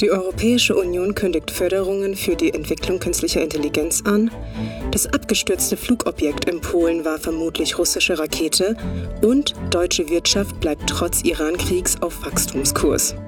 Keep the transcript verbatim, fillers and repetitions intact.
Die Europäische Union kündigt Förderungen für die Entwicklung künstlicher Intelligenz an. Das abgestürzte Flugobjekt in Polen war vermutlich russische Rakete. Und deutsche Wirtschaft bleibt trotz Iran-Kriegs auf Wachstumskurs.